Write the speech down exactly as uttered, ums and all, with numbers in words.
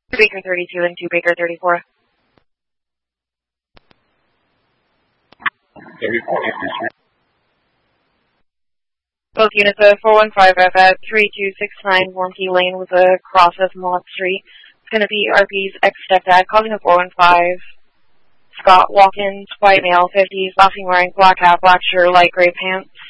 two Baker thirty-two and two Baker thirty-four. Both units of four one five F at three two six nine Warmkey Lane with a cross of Mott Street. It's going to be R P's ex-stepdad calling a four one five. Scott Watkins, white male, fifties, last seen wearing black hat, black shirt, light gray pants.